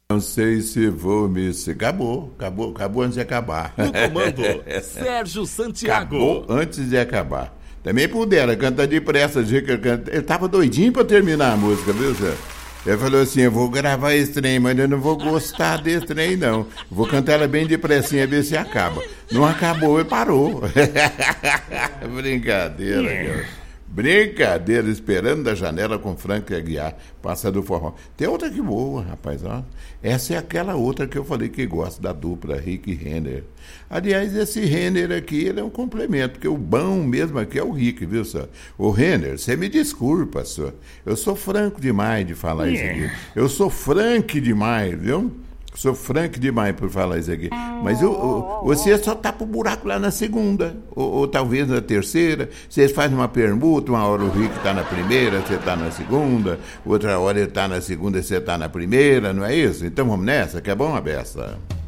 Não sei se vou me... Acabou antes de acabar. No comando, Sérgio Santiago. Acabou antes de acabar. Também pudera cantar depressa, ele estava doidinho para terminar a música, viu, Zé? Ele falou assim, eu vou gravar esse trem, mas eu não vou gostar desse trem, não. Vou cantar ela bem depressinha, ver se acaba. Não acabou e parou. Brincadeira, cara. Brincadeira, esperando da janela com Frank Aguiar, passa do forró. Tem outra que boa, rapaz, ó. Essa é aquela outra que eu falei que gosto da dupla Rick e Renner. Aliás, esse Renner aqui, ele é um complemento, porque o bom mesmo aqui é o Rick, viu, senhor? O Renner, você me desculpa, senhor. Eu sou franco demais de falar isso aqui. Eu sou frank demais, viu? Sou frank demais por falar isso aqui. Mas você só tapa o buraco lá na segunda. Ou talvez na terceira. Vocês fazem uma permuta, uma hora o Rick está na primeira, você está na segunda. Outra hora ele está na segunda, você está na primeira, não é isso? Então vamos nessa, que é bom a beça.